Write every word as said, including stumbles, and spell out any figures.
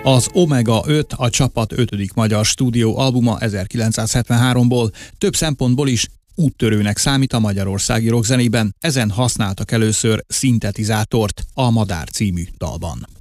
Az Omega öt a csapat ötödik magyar stúdióalbuma ezerkilencszázhetvenháromból, több szempontból is úttörőnek számít a magyarországi rockzenében, ezen használtak először szintetizátort a Madár című dalban.